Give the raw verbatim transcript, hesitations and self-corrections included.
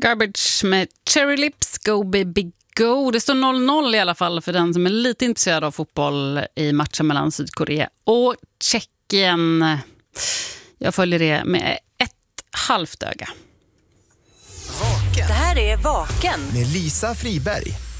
Garbage med Cherry Lips, Go Baby Go. Det står noll noll i alla fall för den som är lite intresserad av fotboll i matchen mellan Sydkorea och Tjeckien. Jag följer det med ett halvt öga. Vaken. Det här är Vaken Med Lisa Friberg.